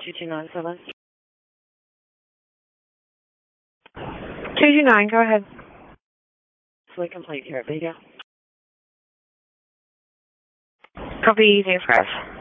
2297. 229, go ahead. Fully complete here at Vega. Copy, Easy Express.